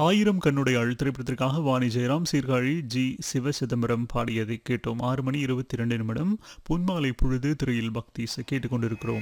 ஆயிரம் கண்ணுடைய திரைப்படத்திற்காக வாணி ஜெயராம், சீர்காழி ஜி சிவசிதம்பரம் பாடியதை கேட்டோம். 6 மணி 22 நிமிடம். பொன்மாலை பொழுது திரையில் பக்தி இசை கேட்டுக்கொண்டிருக்கிறோம்.